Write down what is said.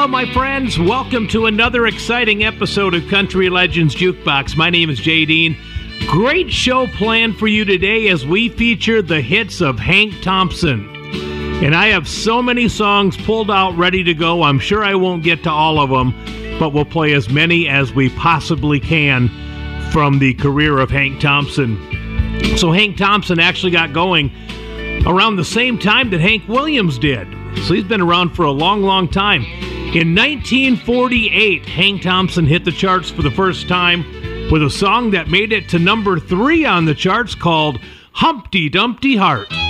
Hello, my friends. Welcome to another exciting episode of Country Legends Jukebox. My name is Jay Dean. Great show planned for you today as we feature the hits of Hank Thompson. And I have so many songs pulled out ready to go. I'm sure I won't get to all of them, but we'll play as many as we possibly can from the career of Hank Thompson. So Hank Thompson actually got going around the same time that Hank Williams did. So he's been around for a long, long time. In 1948, Hank Thompson hit the charts for the first time with a song that made it to number 3 on the charts called Humpty Dumpty Heart.